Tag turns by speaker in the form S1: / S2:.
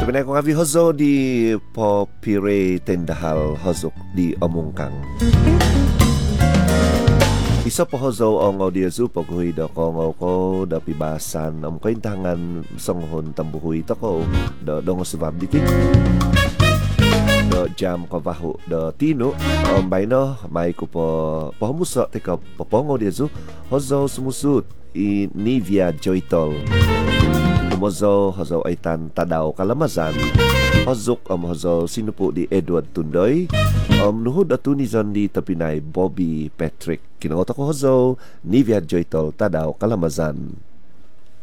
S1: Sebenarnya ko ngavi hozo di popire tendahal hozok di omongkang. Isa po hozo ang audio zu paghuhi da ko ngaw ko da pibasan am kaintangan songhon tambuhui ta ko da dongo sebab dikit. Da jam ko bahu da tino bay no may ko po pamusa teka papongo dia zu hozo sumusut i Nivea Joytol. Mozo hozo aitan tadaw kalamazan hozok hozo sinupo di Edward Tundoy nuhud atunizan di tapinay Bobby Patrick kinangota ko hozo Nivea Joytol tadaw kalamazan.